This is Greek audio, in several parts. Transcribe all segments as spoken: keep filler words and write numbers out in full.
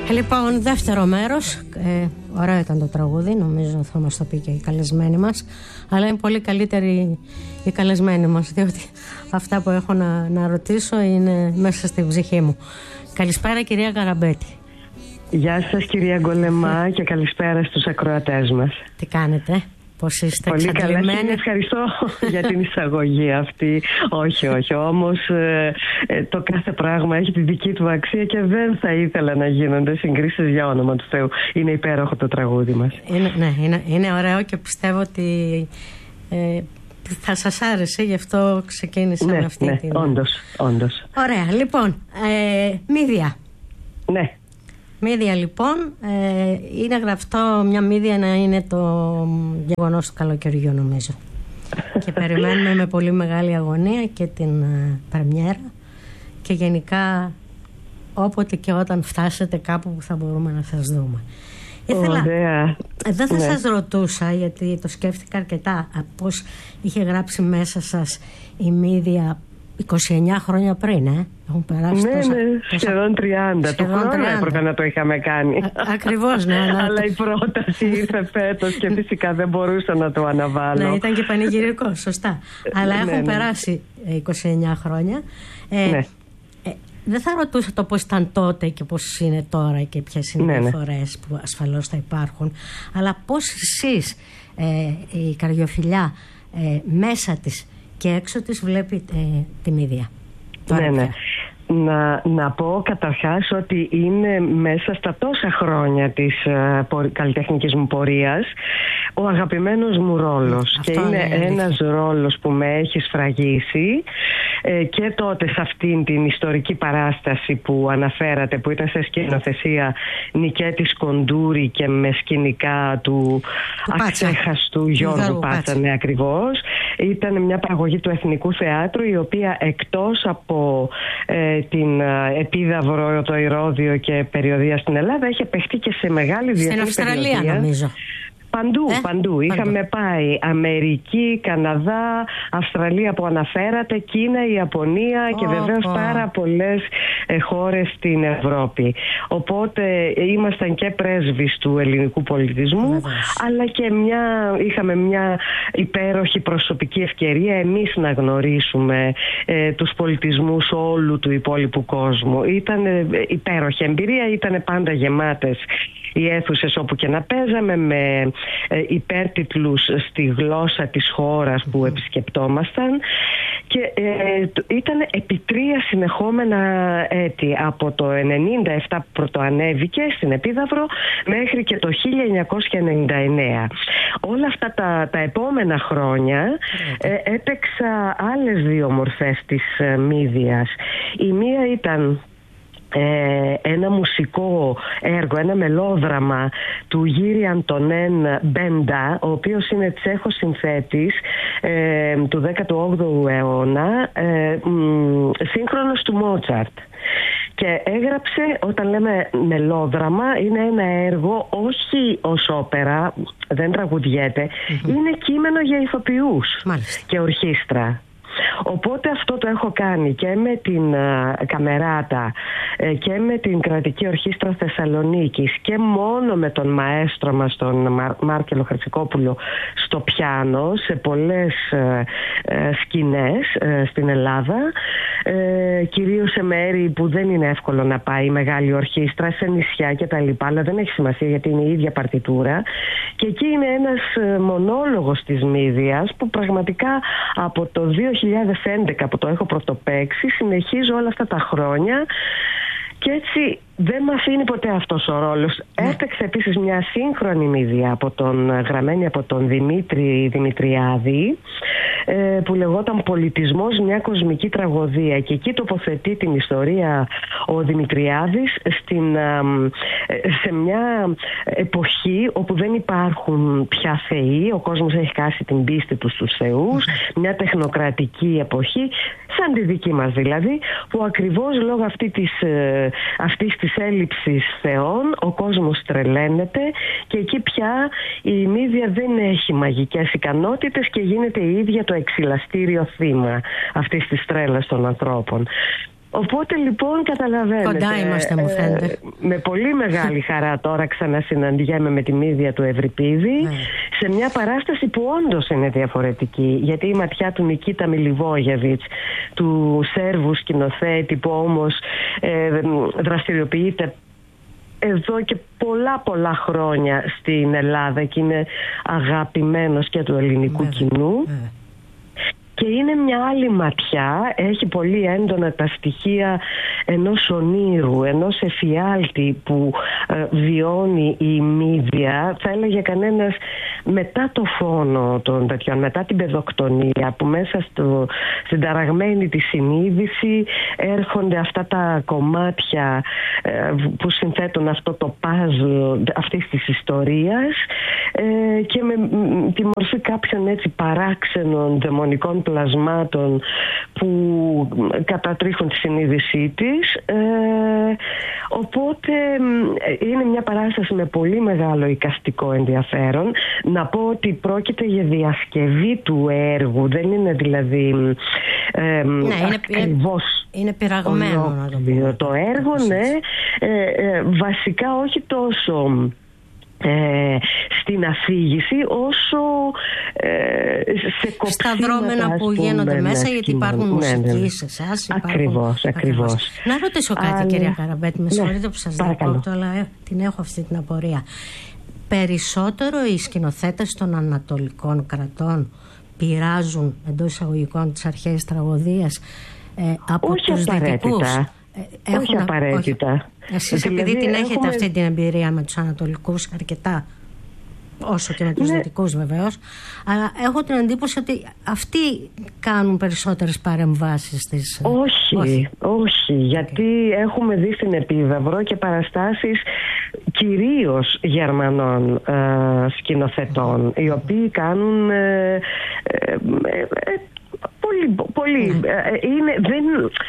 Λοιπόν, δεύτερο μέρος. Ε, ωραίο ήταν το τραγούδι, νομίζω θα μας το πει και η καλεσμένη μας. Αλλά είναι πολύ καλύτερη η καλεσμένη μας, διότι αυτά που έχω να, να ρωτήσω είναι μέσα στην ψυχή μου. Καλησπέρα, κυρία Καραμπέτη. Γεια σας, κυρία Γκολεμά, και καλησπέρα στους ακροατές μας. Τι κάνετε? Πώς είστε? Πολύ καλά, και ευχαριστώ για την εισαγωγή αυτή. Όχι, όχι, όμως ε, ε, το κάθε πράγμα έχει τη δική του αξία και δεν θα ήθελα να γίνονται συγκρίσεις, για όνομα του Θεού. Είναι υπέροχο το τραγούδι μας. Είναι, ναι, είναι, είναι ωραίο και πιστεύω ότι ε, θα σας άρεσε, γι' αυτό ξεκίνησα ναι, με αυτή ναι, την... όντως, όντως. Ωραία, λοιπόν, ε, μύδια. Ναι. Μύδια, λοιπόν, ε, είναι γραφτό μια μύδια να είναι το γεγονός του καλοκαιριού, νομίζω. Και περιμένουμε με πολύ μεγάλη αγωνία και την ε, πρεμιέρα και γενικά όποτε και όταν φτάσετε κάπου που θα μπορούμε να σας δούμε. Ήθελα, Ωραία. δεν θα ναι. σας ρωτούσα, γιατί το σκέφτηκα αρκετά, πώς είχε γράψει μέσα σας η μύδια είκοσι εννιά χρόνια πριν, ε. Έχουν περάσει ναι, τόσα, ναι, τόσα... σχεδόν τριάντα. Σχεδόν το χρόνο τριάντα. έπρεπε να το είχαμε κάνει. Α, ακριβώς, ναι. Αλλά, αλλά η πρόταση ήρθε φέτος και φυσικά δεν μπορούσα να το αναβάλω. Ναι, ήταν και πανηγυρικό, σωστά. Αλλά ναι, έχουν ναι. περάσει είκοσι εννιά χρόνια. Ε, ναι. ε, δεν θα ρωτούσα το πώς ήταν τότε και πώς είναι τώρα και ποιες είναι οι ναι, διαφορές που ασφαλώς θα υπάρχουν. Αλλά πώς εσείς, ε, η καρδιοφιλιά, ε, μέσα της και έξω της βλέπει ε, τη μύδια. Ναι, ναι. Να, να πω καταρχάς ότι είναι μέσα στα τόσα χρόνια της uh, καλλιτεχνικής μου πορείας ο αγαπημένος μου ρόλος. Αυτό και είναι, είναι ένας ρόλος που με έχει σφραγίσει ε, και τότε σε αυτήν την ιστορική παράσταση που αναφέρατε, που ήταν σε σκηνοθεσία Νικέτης Κοντούρη και με σκηνικά του αξέχαστου Γιώργου Πάτσα. Ναι, ακριβώς. Ήταν μια παραγωγή του Εθνικού Θεάτρου, η οποία εκτός από ε, την Επίδαυρο, το Ηρώδιο και περιοδεία στην Ελλάδα, είχε παιχτεί και σε μεγάλη διεθνή περιοδεία. Στην Αυστραλία, νομίζω. Παντού, ε? παντού. παντού. Είχαμε πάει Αμερική, Καναδά, Αυστραλία που αναφέρατε, Κίνα, Ιαπωνία και oh, βεβαίως oh. πάρα πολλές ε, χώρες στην Ευρώπη. Οπότε ε, ήμασταν και πρέσβεις του ελληνικού πολιτισμού, oh. αλλά και μια, είχαμε μια υπέροχη προσωπική ευκαιρία εμείς να γνωρίσουμε ε, τους πολιτισμούς όλου του υπόλοιπου κόσμου. Ήταν ε, υπέροχη εμπειρία, ήταν πάντα γεμάτες οι αίθουσες όπου και να παίζαμε, με ε, υπέρτιτλους στη γλώσσα της χώρας που επισκεπτόμασταν, και ε, ήταν επί τρία συνεχόμενα έτη, από το ενενήντα επτά που πρωτοανέβηκε στην Επίδαυρο μέχρι και το χίλια εννιακόσια ενενήντα εννέα. Όλα αυτά τα, τα επόμενα χρόνια ε, έπαιξα άλλες δύο μορφές της ε, μύδιας. Η μία ήταν Ε, ένα μουσικό έργο, ένα μελόδραμα του Γύρι Αντωνέν Μπέντα, ο οποίος είναι τσέχος συνθέτης ε, του δέκατου όγδοου αιώνα, ε, μ, σύγχρονος του Μότσαρτ. Και έγραψε, όταν λέμε μελόδραμα, είναι ένα έργο όχι ως όπερα, δεν τραγουδιέται, mm-hmm. είναι κείμενο για ηθοποιούς Μάλιστα. και ορχήστρα. Οπότε αυτό το έχω κάνει και με την uh, Καμεράτα ε, και με την Κρατική Ορχήστρα Θεσσαλονίκης και μόνο με τον μαέστρο μας, τον Μαρ, Μάρκελο Χρυσικόπουλο, στο πιάνο, σε πολλές ε, ε, σκηνές ε, στην Ελλάδα, ε, κυρίως σε μέρη που δεν είναι εύκολο να πάει η μεγάλη ορχήστρα, σε νησιά και τα λοιπά, αλλά δεν έχει σημασία γιατί είναι η ίδια παρτιτούρα. Και εκεί είναι ένας ε, μονόλογος της μύδιας που πραγματικά από το δύο χιλιάδες έντεκα που το έχω πρωτοπαίξει συνεχίζω όλα αυτά τα χρόνια, και έτσι δεν με αφήνει ποτέ αυτός ο ρόλος. Ναι. Έπαιξε επίσης μια σύγχρονη μύδια από τον, γραμμένη από τον Δημήτρη Δημητριάδη, ε, που λεγόταν «Πολιτισμός, μια κοσμική τραγωδία», και εκεί τοποθετεί την ιστορία ο Δημητριάδης στην, ε, σε μια εποχή όπου δεν υπάρχουν πια θεοί, ο κόσμος έχει χάσει την πίστη του στους θεούς, mm-hmm. μια τεχνοκρατική εποχή, σαν τη δική μας δηλαδή, που ακριβώς λόγω αυτή της, ε, αυτής της έλλειψης θεών ο κόσμος τρελαίνεται, και εκεί πια η μύδια δεν έχει μαγικές ικανότητες και γίνεται η ίδια το εξυλαστήριο θύμα αυτής της τρέλας των ανθρώπων. Οπότε λοιπόν καταλαβαίνετε. Κοντά είμαστε, μου φαίνεται. Ε, με πολύ μεγάλη χαρά τώρα ξανασυναντιέμαι με τη Μύδια του Ευρυπίδη ναι. σε μια παράσταση που όντως είναι διαφορετική. Γιατί η ματιά του Νικίτα Μιλιβόγεβιτς, του Σέρβου σκηνοθέτη που όμως ε, δραστηριοποιείται εδώ και πολλά πολλά χρόνια στην Ελλάδα και είναι αγαπημένος και του ελληνικού ναι, κοινού. Ναι. Και είναι μια άλλη ματιά, έχει πολύ έντονα τα στοιχεία ενός ονείρου, ενός εφιάλτη που ε, βιώνει η Μύδια, θα έλεγε κανένας μετά το φόνο των τέτοιων, μετά την παιδοκτονία, που μέσα στο, στην ταραγμένη τη συνείδηση έρχονται αυτά τα κομμάτια ε, που συνθέτουν αυτό το παζλ αυτής της ιστορίας ε, και με τη μορφή κάποιων έτσι παράξενων δαιμονικών πλασμάτων που κατατρίχουν τη συνείδησή της. Ε, οπότε είναι μια παράσταση με πολύ μεγάλο εικαστικό ενδιαφέρον. Να πω ότι πρόκειται για διασκευή του έργου, δεν είναι δηλαδή ε, ναι, ακριβώς είναι, είναι πειραγμένο να το πούμε. Το έργο, ναι, ε, ε, βασικά όχι τόσο Ε, στην αφήγηση όσο ε, σε κοψίματα, στα δρόμενα που πούμε, γίνονται μέσα ναι, γιατί υπάρχουν ναι, μουσικοί ναι, ναι. σε εσάς ακριβώς, ακριβώς. Να ρωτήσω κάτι, Α, κυρία Καραμπέτη, με συγχωρείτε ναι, που σας διακόπτω, αλλά την έχω αυτή την απορία. Περισσότερο οι σκηνοθέτες των ανατολικών κρατών πειράζουν εντός εισαγωγικών τις αρχαίες τραγωδίες ε, από όχι τους δυτικούς? Έχουν, όχι απαραίτητα. Όχι. Εσείς δηλαδή, επειδή την έχετε έχουμε... αυτή την εμπειρία με τους ανατολικούς αρκετά, όσο και με τους ναι. δυτικούς βεβαίως, αλλά έχω την εντύπωση ότι αυτοί κάνουν περισσότερες παρεμβάσεις στις... Όχι, όχι, όχι γιατί okay. έχουμε δει στην Επίδαυρο και παραστάσεις κυρίως Γερμανών ε, σκηνοθετών, οι οποίοι κάνουν ε, ε, ε, ε, πολύ, πολύ ε, είναι, δεν...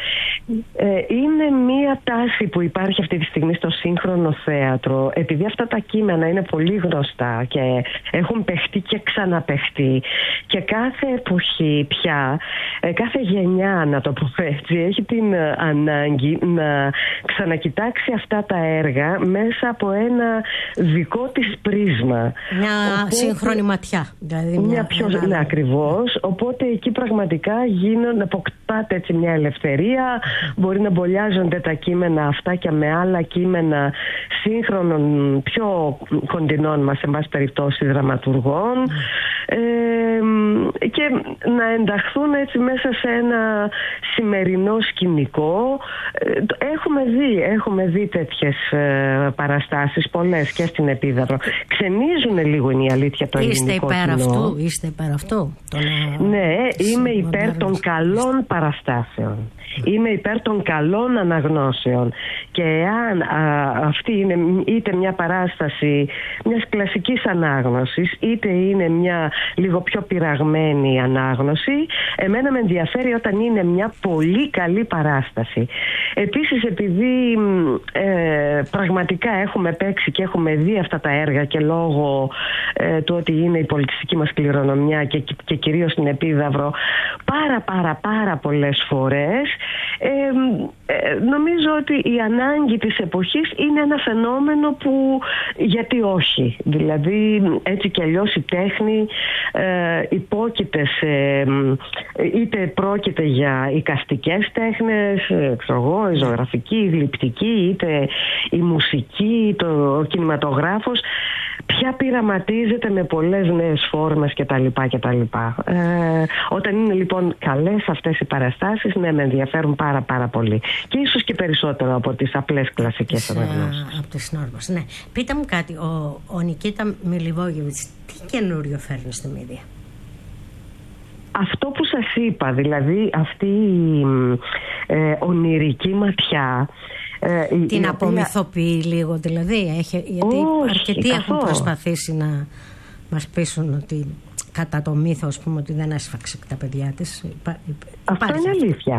Είναι μία τάση που υπάρχει αυτή τη στιγμή στο σύγχρονο θέατρο, επειδή αυτά τα κείμενα είναι πολύ γνωστά και έχουν παιχτεί και ξαναπαιχτεί και κάθε εποχή πια, κάθε γενιά να το πω έτσι, έχει την ανάγκη να ξανακοιτάξει αυτά τα έργα μέσα από ένα δικό της πρίσμα. Μια οπότε, σύγχρονη ματιά. Δηλαδή μια, μια πιο, ναι, ακριβώς. Οπότε εκεί πραγματικά γίνονται, αποκτάται έτσι μια ελευθερία. Μπορεί να μπολιάζονται τα κείμενα αυτά και με άλλα κείμενα σύγχρονων, πιο κοντινών μας, εν πάση περιπτώσει, δραματουργών ε, και να ενταχθούν έτσι μέσα σε ένα σημερινό σκηνικό. Έχουμε δει, έχουμε δει τέτοιες παραστάσεις, πολλές και στην Επίδαυρο. Ξενίζουν λίγο, είναι η αλήθεια, το ελληνικό κοινό. Είστε υπέρ αυτού, είστε υπέρ αυτού. Ναι, είμαι υπέρ των καλών παραστάσεων. Είμαι υπέρ των καλών αναγνώσεων και εάν α, αυτή είναι είτε μια παράσταση μιας κλασικής ανάγνωσης είτε είναι μια λίγο πιο πειραγμένη ανάγνωση, εμένα με ενδιαφέρει όταν είναι μια πολύ καλή παράσταση. Επίσης, επειδή ε, πραγματικά έχουμε παίξει και έχουμε δει αυτά τα έργα και λόγω ε, του ότι είναι η πολιτιστική μας κληρονομιά και, και, και κυρίως στην Επίδαυρο πάρα πάρα πάρα πολλές φορές, ε, ε, νομίζω ότι η ανάγκη της εποχής είναι ένα φαινόμενο που γιατί όχι, δηλαδή έτσι κι αλλιώς η τέχνη ε, υπόκειται σε, είτε πρόκειται για εικαστικές τέχνες, ε, ξέρω εγώ, η ζωγραφική, η γλυπτική, είτε η μουσική, το, ο κινηματογράφος, πια πειραματίζεται με πολλές νέες φόρμες κτλ. κτλ. Ε, όταν είναι λοιπόν καλές αυτές οι παραστάσεις, ναι, με ενδιαφέρουν πάρα πάρα πολύ. Και ίσως και περισσότερο από τις απλές κλασικές αναγνώσεις. Από τις νόρμες, ναι. Πείτε μου κάτι, ο, ο Νικίτα Μιλιβόγεβιτς τι καινούριο φέρνει στη Μύδια? Αυτό που σας είπα, δηλαδή αυτή η ε, ονειρική ματιά, Ε, την απομυθοποιεί οποία... λίγο δηλαδή, έχει, γιατί όχι, αρκετοί καθώς. έχουν προσπαθήσει να μας πείσουν ότι κατά το μύθο, ας πούμε, ότι δεν έσφαξε τα παιδιά της. Υπά, αυτό είναι αλήθεια.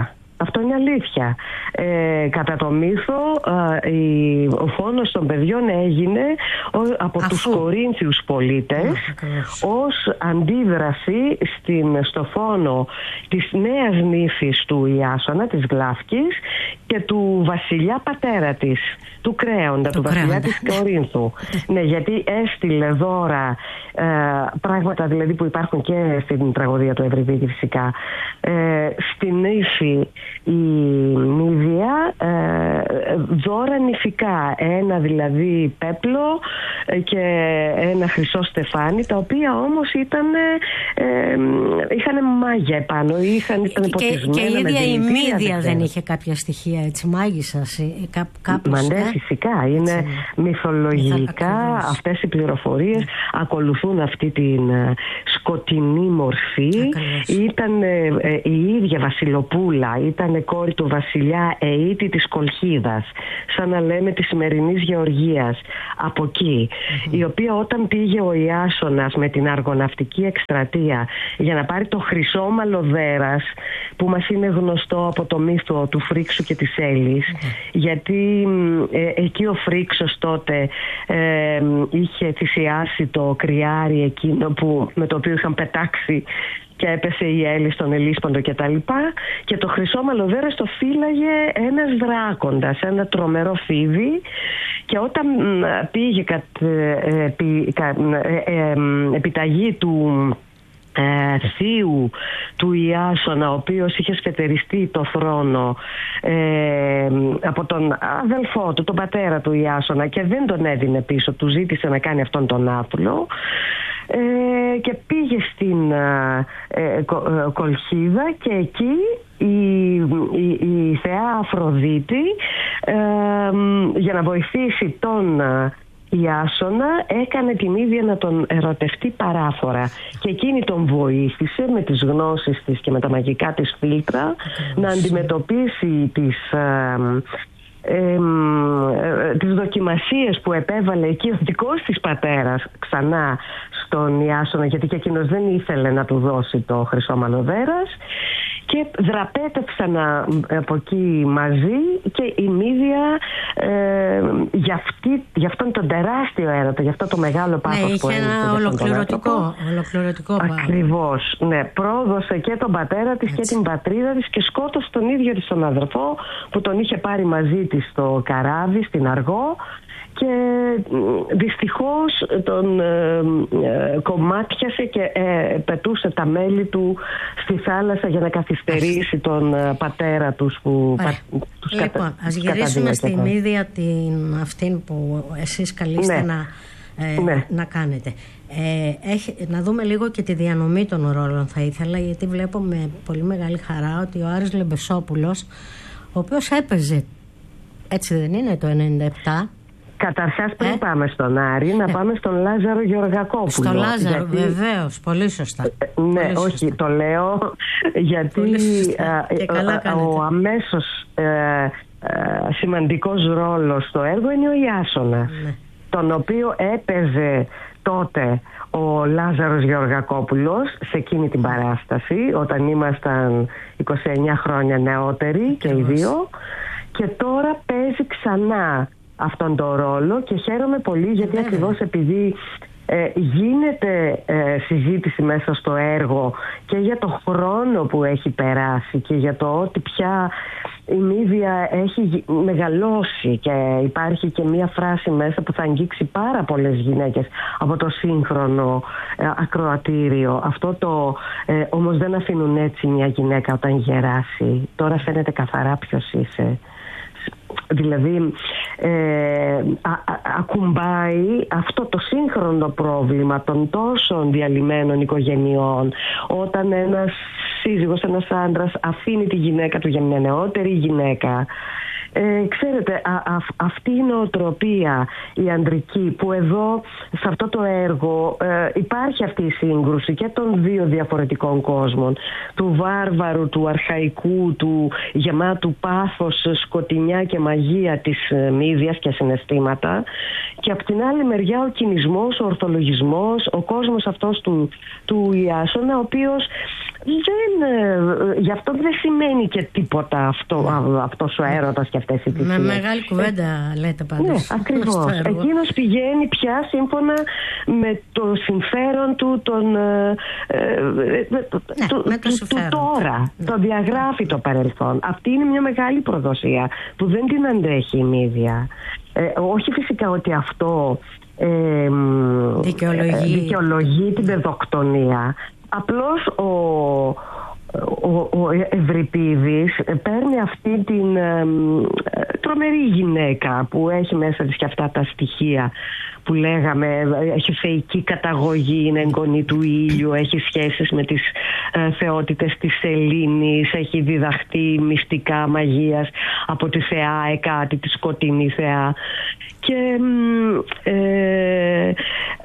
Αυτό είναι αλήθεια. Ε, κατά το μύθο, ε, η, ο φόνος των παιδιών έγινε ο, από Αφού. τους Κορίνθιους πολίτες ως αντίδραση στην, στο φόνο της νέας νύφης του Ιάσονα, της Γλάφκης, και του βασιλιά πατέρα της, του Κρέοντα, του, του βασιλιά της Κορίνθου. Ναι, γιατί έστειλε δώρα, ε, πράγματα δηλαδή που υπάρχουν και στην τραγωδία του Ευρυπίδη φυσικά, ε, στη νύφη η Μύδια, ε, δώρα νηφικά, ένα δηλαδή πέπλο και ένα χρυσό στεφάνι, τα οποία όμως ήταν, ε, είχαν μάγια επάνω, είχαν, ήταν ποτισμένα. Και, και η ίδια η Μύδια δεν, δεν είχε κάποια στοιχεία έτσι μάγισσας ή κά, κάπως. Μα ναι, φυσικά είναι έτσι, μυθολογικά ακριβώς. Αυτές οι πληροφορίες ακολουθούν αυτή την σκοτεινή μορφή. Ακριβώς. Ήταν ε, ε, η ίδια Βασιλοπούλα, ήταν κόρη του βασιλιά Αιήτη της Κολχίδας, σαν να λέμε της σημερινής Γεωργίας, από εκεί, mm-hmm. η οποία όταν πήγε ο Ιάσονας με την αργοναυτική εκστρατεία για να πάρει το χρυσόμαλο δέρας, που μας είναι γνωστό από το μύθο του Φρίξου και της Έλλης, mm-hmm. γιατί ε, εκεί ο Φρίξος τότε ε, είχε θυσιάσει το κρυάρι εκείνο που, με το οποίο είχαν πετάξει και έπεσε η Έλλη στον Ελίσποντο και τα λοιπά, και το χρυσόμαλο δέρας το φύλαγε ένας δράκοντας, ένα τρομερό φίδι, και όταν πήγε κατ, ε, επί, κα, ε, ε, επιταγή του Ε, θείου του Ιάσονα, ο οποίος είχε σφετεριστεί το θρόνο ε, από τον αδελφό του, τον πατέρα του Ιάσονα, και δεν τον έδινε πίσω, του ζήτησε να κάνει αυτόν τον άθλο, ε, και πήγε στην ε, ε, Κολχίδα, και εκεί η, η, η θεά Αφροδίτη, ε, για να βοηθήσει τον Ιάσονα, έκανε την ίδια να τον ερωτευτεί παράφορα, και εκείνη τον βοήθησε με τις γνώσεις της και με τα μαγικά της φίλτρα να αντιμετωπίσει τις, ε, ε, ε, τις δοκιμασίες που επέβαλε εκεί ο δικός της πατέρας ξανά στον Ιάσονα, γιατί και εκείνος δεν ήθελε να του δώσει το χρυσόμαλο δέρας, και δραπέτευσαν από εκεί μαζί, και η Μύδια ε, για, αυτή, για αυτόν τον τεράστιο έρωτα, για αυτό το μεγάλο πάθος, ναι, που είχε ένα ολοκληρωτικό, ολοκληρωτικό ακριβώς, ναι, πρόδωσε και τον πατέρα της, έτσι, και την πατρίδα της, και σκότωσε τον ίδιο της τον αδερφό που τον είχε πάρει μαζί της στο καράβι, στην Αργό, και δυστυχώς τον ε, ε, κομμάτιασε και ε, πετούσε τα μέλη του στη θάλασσα για να καθυστερήσει τον ε, πατέρα τους που πα, τους λοιπόν, κατα... ας γυρίσουμε στη Μύδια, την αυτήν που εσείς καλείστε, ναι, να, ε, ναι. να κάνετε. Ε, έχει, να δούμε λίγο και τη διανομή των ρόλων, θα ήθελα, γιατί βλέπω με πολύ μεγάλη χαρά ότι ο Άρης Λεμπεσόπουλος, ο οποίος έπαιζε, έτσι δεν είναι, το ενενήντα επτά. Καταρχάς, πριν ε? πάμε στον Άρη, να ε? πάμε στον Λάζαρο Γεωργακόπουλο. Στον Λάζαρο, γιατί... βεβαίως, πολύ σωστά. Ε, ναι, πολύ όχι, σωστά. Το λέω γιατί α, α, ο αμέσως ε, ε, σημαντικός ρόλος στο έργο είναι ο Ιάσονας, ναι, τον οποίο έπαιζε τότε ο Λάζαρος Γεωργακόπουλος σε εκείνη την παράσταση, όταν ήμασταν είκοσι εννιά χρόνια νεότεροι και οι δύο, και τώρα παίζει ξανά αυτόν τον ρόλο, και χαίρομαι πολύ, γιατί yeah. ακριβώς επειδή ε, γίνεται ε, συζήτηση μέσα στο έργο και για το χρόνο που έχει περάσει και για το ότι πια η Μύδια έχει μεγαλώσει, και υπάρχει και μία φράση μέσα που θα αγγίξει πάρα πολλές γυναίκες από το σύγχρονο ε, ακροατήριο. Αυτό το ε, όμως δεν αφήνουν έτσι μια γυναίκα όταν γεράσει, τώρα φαίνεται καθαρά ποιος είσαι. Δηλαδή ε, α, α, ακουμπάει αυτό το σύγχρονο πρόβλημα των τόσων διαλυμένων οικογενειών, όταν ένας σύζυγος, ένας άντρας αφήνει τη γυναίκα του για μια νεότερη γυναίκα, Ε, ξέρετε, α, α, αυτή η νοοτροπία η ανδρική που εδώ σε αυτό το έργο ε, υπάρχει αυτή η σύγκρουση και των δύο διαφορετικών κόσμων, του βάρβαρου, του αρχαϊκού, του γεμάτου πάθος, σκοτεινιά και μαγεία της ε, μύδιας και συναισθήματα, και από την άλλη μεριά ο κινησμός, ο ορθολογισμός, ο κόσμος αυτός του, του Ιάσονα, ο οποίος δεν, ε, γι' αυτό δεν σημαίνει και τίποτα αυτό, α, αυτός ο έρωτας και αυτές οι θυσίες. Με μεγάλη κουβέντα λέτε πάντως. Ναι, ακριβώς. Εκείνος πηγαίνει πια σύμφωνα με το συμφέρον του, τον, ε, ε, ναι, του, με το του, του τώρα. Ναι. Το διαγράφει το παρελθόν. Αυτή είναι μια μεγάλη προδοσία που δεν την αντέχει η μύδια. Ε, όχι φυσικά ότι αυτό ε, δικαιολογεί. Ε, δικαιολογεί την παιδοκτονία. Απλώς ο, ο, ο Ευρυπίδης παίρνει αυτή την ε, τρομερή γυναίκα που έχει μέσα της και αυτά τα στοιχεία που λέγαμε, έχει θεϊκή καταγωγή, είναι εγγονή του ήλιου, έχει σχέσεις με τις ε, θεότητες της Σελήνης, έχει διδαχτεί μυστικά μαγείας από τη θεά Εκάτη, τη σκοτεινή θεά. Και ε, ε,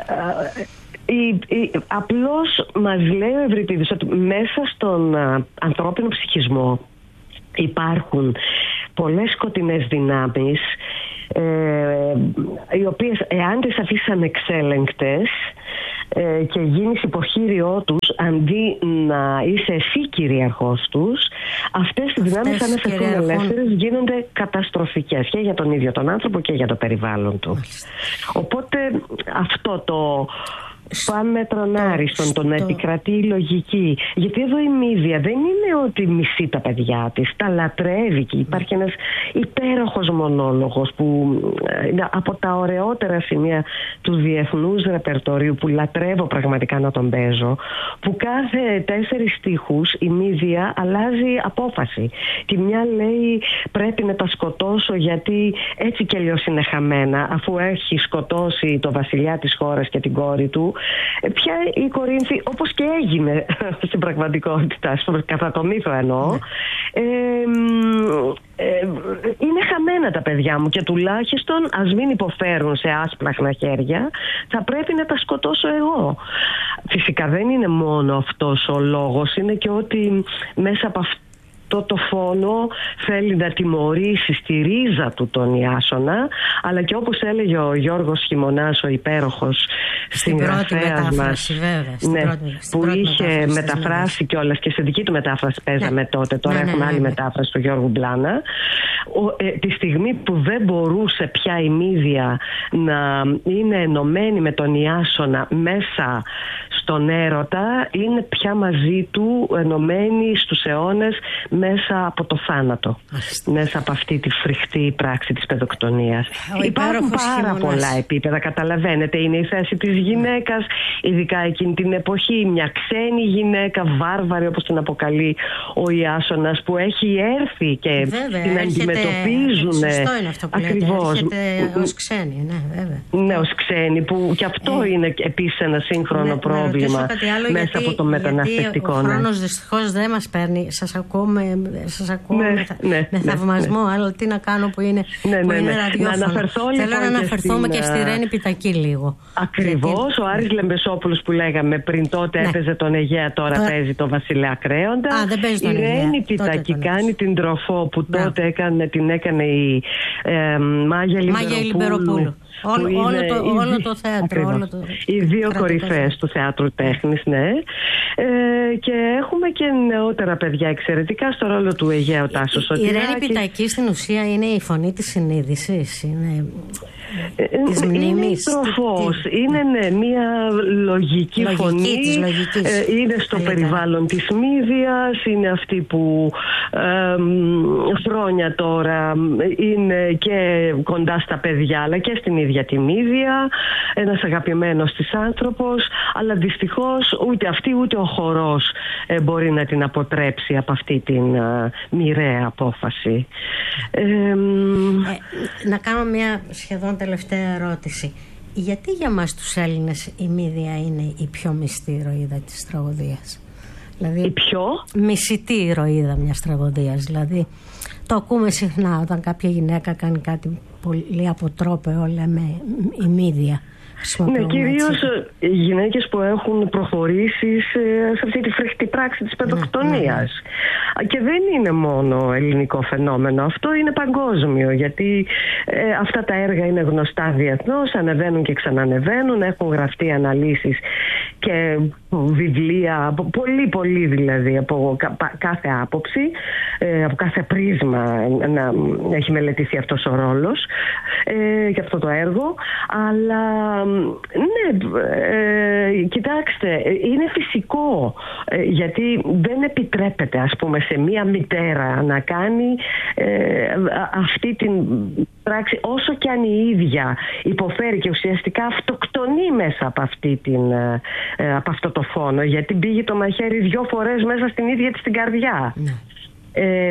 Η, η, απλώς μας λέει ο Ευρυπίδης ότι μέσα στον α, ανθρώπινο ψυχισμό υπάρχουν πολλές σκοτεινές δυνάμεις, ε, οι οποίες εάν τις αφήσεις ανεξέλεγκτες ε, και γίνεις υποχείριό τους αντί να είσαι εσύ κυριαρχός τους, αυτές οι δυνάμεις αν αφαιθούν ελεύθερες γίνονται καταστροφικές και για τον ίδιο τον άνθρωπο και για το περιβάλλον του. Οπότε αυτό το πανμέτρον άριστον, τον επικρατεί η λογική. Γιατί εδώ η μύδια δεν είναι ότι μισεί τα παιδιά της, τα λατρεύει, και υπάρχει ένας υπέροχος μονόλογος που είναι από τα ωραιότερα σημεία του διεθνούς ρεπερτορίου, που λατρεύω πραγματικά να τον παίζω, που κάθε τέσσερις στίχους η μύδια αλλάζει απόφαση. Τη μια λέει πρέπει να τα σκοτώσω γιατί έτσι κι αλλιώς είναι χαμένα, αφού έχει σκοτώσει το βασιλιά της χώρας και την κόρη του. Πια η Κορίνθη, όπως και έγινε στην πραγματικότητα, κατά το μύθο εννοώ, ε, ε, είναι χαμένα τα παιδιά μου και τουλάχιστον ας μην υποφέρουν σε άσπλαχνα χέρια, θα πρέπει να τα σκοτώσω εγώ. Φυσικά δεν είναι μόνο αυτός ο λόγος, είναι και ότι μέσα από αυτό το, το φόνο θέλει να τιμωρήσει στη ρίζα του τον Ιάσονα, αλλά και όπως έλεγε ο Γιώργος Χειμωνάς, ο υπέροχος συγγραφέας μας, ναι, που είχε μεταφράσει κιόλας και σε δική του μετάφραση παίζαμε, ναι, τότε, τώρα ναι, έχουμε ναι, άλλη ναι. μετάφραση του Γιώργου Μπλάνα. Ο, ε, τη στιγμή που δεν μπορούσε πια η μύδια να είναι ενωμένη με τον Ιάσονα μέσα στον έρωτα, είναι πια μαζί του ενωμένη στους αιώνες μέσα από το θάνατο, μέσα από αυτή τη φρικτή πράξη της παιδοκτονίας. Υπάρχουν πάρα χειμωνάς. πολλά επίπεδα, καταλαβαίνετε, είναι η θέση της γυναίκας, ειδικά εκείνη την εποχή, μια ξένη γυναίκα, βάρβαρη όπως την αποκαλεί ο Ιάσονας, που έχει έρθει και βέβαια, την αντιμετωπίζουν. Σωστό είναι αυτό που ακριβώς. λέτε, έρχεται ως ξένη, ναι, βέβαια. Ναι, ως ξένη, που και αυτό ε, είναι επίσης ένα σύγχρονο ναι, πρόβλημα μέσα γιατί, από το μεταναστευτικό. Γιατί ο ναι. χρόνος δυστυχώς δεν μας παίρνει, σας ακούω με, σας ακούω ναι, με, ναι, με ναι, θαυμασμό, ναι. αλλά τι να κάνω που είναι, ναι, ναι, που είναι ναι. ραδιόφωνο. Να αναφερθώ, Θέλω λοιπόν, να αναφερθούμε και, και στη Ρένη Πιτακή λίγο. Ακριβώς, γιατί... ο Άρης Λεμπεσόπουλος που λέγαμε πριν, τότε ναι. έπαιζε τον Αιγαία, τώρα, τώρα παίζει τον Βασιλέα Κρέοντα. Α, δεν παίζει τον η Αιγαία. Ρένη Πιτακή κάνει την Τροφό που Μπράβο. τότε έκανε, την έκανε η ε, Μάγια Λιμπεροπούλου. Όλο, όλο, το, οι, όλο το θέατρο. Όλο το... Οι δύο κορυφές του θεάτρου τέχνης, ναι. Ε, και έχουμε και νεότερα παιδιά εξαιρετικά στο ρόλο του Αιγαίου Τάσο Σωτηράκη. Η Ρένη Πιτακή στην ουσία είναι η φωνή της συνείδησης, είναι της μνήμης. Είναι τροφός, είναι ναι, μια λογική, λογική φωνή, της λογικής. Ε, είναι στο Καλύτερα. περιβάλλον της μύδιας, είναι αυτή που ε, χρόνια τώρα είναι και κοντά στα παιδιά αλλά και στην ίδια τη μύδια, ένας αγαπημένος της άνθρωπος, αλλά δυστυχώς ούτε αυτή ούτε ο χορός ε, μπορεί να την αποτρέψει από αυτή την ε, μοιραία απόφαση. Ε, ε, να κάνω μια σχεδόν τελευταία ερώτηση. Γιατί για μας τους Έλληνες η μύδια είναι η πιο μυστή ηρωίδα της τραγωδίας? Δηλαδή, η πιο μισητή ηρωίδα μιας τραγωδίας. Δηλαδή το ακούμε συχνά όταν κάποια γυναίκα κάνει κάτι πολύ αποτρόπαιο, λέμε η μύδια. Ναι, κυρίως οι γυναίκες που έχουν προχωρήσει σε, σε αυτή τη φρικτή πράξη της παιδοκτονίας. Ναι, ναι. Και δεν είναι μόνο ελληνικό φαινόμενο, αυτό είναι παγκόσμιο, γιατί ε, αυτά τα έργα είναι γνωστά διεθνώς, ανεβαίνουν και ξανανεβαίνουν, έχουν γραφτεί αναλύσεις και βιβλία, πολύ πολύ δηλαδή, από κάθε άποψη, ε, από κάθε πρίσμα να έχει μελετηθεί αυτός ο ρόλος ε, και αυτό το έργο. Αλλά ναι, ε, κοιτάξτε, είναι φυσικό, ε, γιατί δεν επιτρέπεται, ας πούμε, σε μία μητέρα να κάνει ε, αυτή την πράξη, όσο και αν η ίδια υποφέρει και ουσιαστικά αυτοκτονεί μέσα από, αυτή την, ε, από αυτό το φόνο, γιατί πήγε το μαχαίρι δυο φορές μέσα στην ίδια της την καρδιά. Ναι. Ε, ε,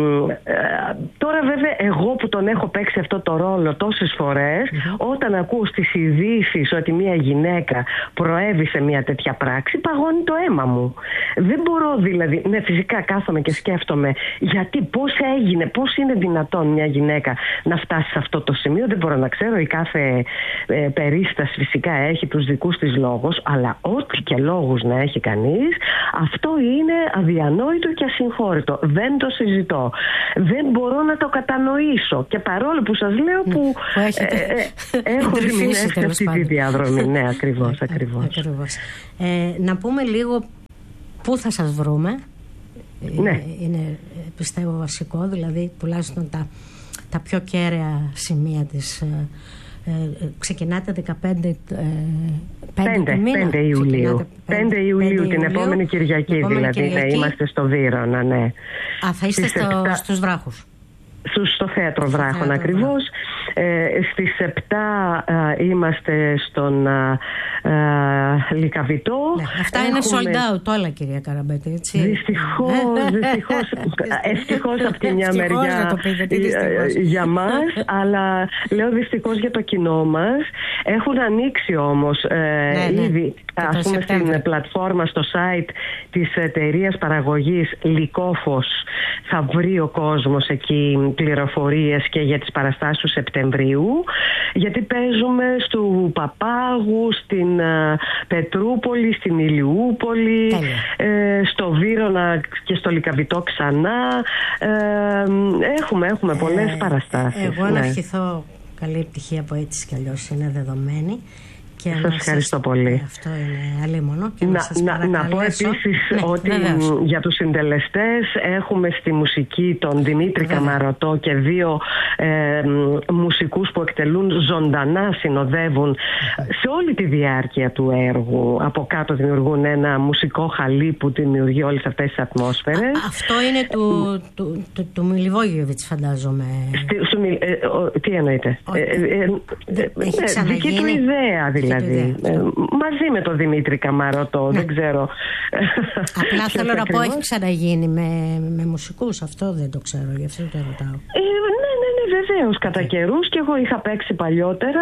τώρα βέβαια εγώ που τον έχω παίξει αυτό το ρόλο τόσες φορές, mm-hmm. όταν ακούω στις ειδήσεις ότι μια γυναίκα προέβη σε μια τέτοια πράξη, παγώνει το αίμα μου. Δεν μπορώ δηλαδή, ναι, φυσικά κάθομαι και σκέφτομαι γιατί, πώς έγινε, πώς είναι δυνατόν μια γυναίκα να φτάσει σε αυτό το σημείο. Δεν μπορώ να ξέρω, η κάθε ε, περίσταση φυσικά έχει τους δικούς της λόγους, αλλά ό,τι και λόγους να έχει κανείς, αυτό είναι αδιανόητο και ασυγχώρητο. Δεν το συζητώ. Δεν μπορώ να το κατανοήσω. Και παρόλο που σας λέω που έχετε, ε, ε, έχω δημιουργήσει αυτή τη διαδρομή. Ναι, ακριβώς, ακριβώς. ακριβώς. Ε, να πούμε λίγο πού θα σας βρούμε. Ναι. Είναι, πιστεύω, βασικό, δηλαδή τουλάχιστον τα, τα πιο κέραια σημεία της. Ε, ε, ξεκινάτε δεκαπέντε ε, πέντε Ιουλίου. πέντε Ιουλίου, την επόμενη Κυριακή, επόμενη δηλαδή. Κυριακή. Ναι, είμαστε στο Βύρωνα, ναι. Α, θα είστε στο, επτά... στους Βράχους. Στο θέατρο Βράχων ακριβώς. Ε, στις επτά ε, είμαστε στον ε, ε, Λυκαβητό. Ναι, αυτά έχουμε... είναι sold out όλα, κυρία Καραμπέτη, έτσι. Δυστυχώς, δυστυχώς, ευτυχώς από τη μια μεριά ε, για μας, αλλά λέω δυστυχώς για το κοινό μας. Έχουν ανοίξει όμως ε, ναι, ήδη, ναι, ας πούμε, στην πλατφόρμα, στο site της εταιρείας παραγωγής Λυκόφος, θα βρει ο κόσμος εκεί πληροφορίες και για τις παραστάσεις του Σεπτεμβρίου, γιατί παίζουμε στου Παπάγου, στην uh, Πετρούπολη, στην Ηλιούπολη, ε, στο Βύρωνα και στο Λυκαβητό ξανά. Ε, έχουμε, έχουμε πολλές ε, παραστάσεις. Εγώ ναι. να ευχηθώ καλή επιτυχία από έτσι κι αλλιώς, είναι δεδομένη. Σας να ευχαριστώ σας... πολύ. Αυτό είναι αλίμονο. Και να, να, σας να, να πω επίσης ναι, ότι βεβαίως. Για τους συντελεστές έχουμε στη μουσική τον Δημήτρη Βεβαίως. Καμαρωτό και δύο ε, μουσικούς που εκτελούν ζωντανά, συνοδεύουν Βεβαίως. Σε όλη τη διάρκεια του έργου. Από κάτω δημιουργούν ένα μουσικό χαλί που δημιουργεί όλες αυτές τις ατμόσφαιρες. Α, αυτό είναι του, του, του, του Μιλιβόγιοβιτς, φαντάζομαι. Στη, σου, ε, ο, τι εννοείτε? Ε, ε, ε, Έχει ε, ξαναγίνει. Δική του ιδέα δηλαδή. Δηλαδή, ε, μαζί με τον Δημήτρη Καμαρωτό, ναι. δεν ξέρω. Απλά θέλω να πω, έχει ξαναγίνει με, με μουσικούς, αυτό δεν το ξέρω, γι' αυτό το ρωτάω. Ε, ναι, ναι, ναι, βεβαίως, κατά καιρούς, και εγώ είχα παίξει παλιότερα.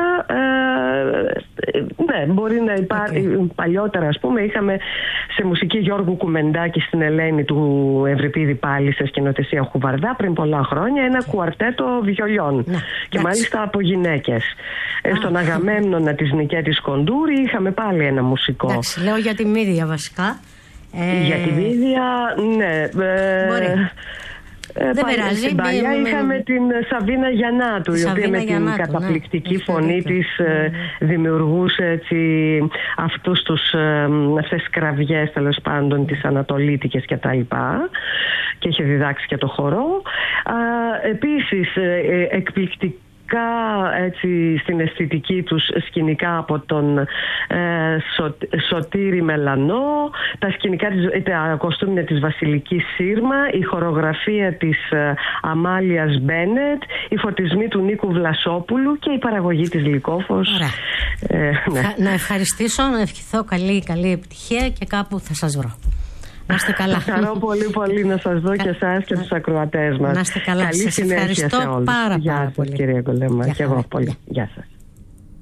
Ε, ναι, μπορεί να υπάρχει. Okay. Παλιότερα, ας πούμε, είχαμε σε μουσική Γιώργου Κουμεντάκη στην Ελένη του Ευρυπίδη πάλι σε σκηνοθεσία Χουβαρδά πριν πολλά χρόνια ένα okay. κουαρτέτο βιολιών. Ναι. Και That's... μάλιστα από γυναίκες. Ah. Στον Αγαμέμνονα της Νικέτης Κοντούρη είχαμε πάλι ένα μουσικό. Εντάξει, λέω για τη Μύδια βασικά. Ε... Για τη Μύδια, ναι. Ε... Μπορεί. Ε, Δεν πειράζει. Στην παλιά με... είχαμε την Σαβίνα Γιαννάτου, η οποία με την Γιαννάτου, καταπληκτική ναι, φωνή της ναι. δημιουργούσε έτσι, αυτούς τους, αυτές τις κραυγές, τέλος πάντων, τις ανατολίτικες και τα λοιπά, και είχε διδάξει και το χορό. Α, επίσης ε, εκπληκτική έτσι, στην αισθητική τους σκηνικά από τον ε, Σω, Σωτήρη Μελανό, τα σκηνικά της, τα κοστούμια της Βασιλικής Σύρμα, η χορογραφία της ε, Αμάλιας Μπένετ, οι φωτισμοί του Νίκου Βλασόπουλου και η παραγωγή της Λυκόφος. Ε, ναι. Να ευχαριστήσω, να ευχηθώ καλή, καλή επιτυχία και κάπου θα σας βρω. Να είστε καλά. Χαρώ πολύ πολύ να σας δω και εσάς και τους ακροατές μας. Να είστε καλά. Καλή σας ευχαριστώ πάρα, πάρα Γεια σας, πολύ. Κυρία Γκολέμα. Και εγώ πολύ. Γεια σας.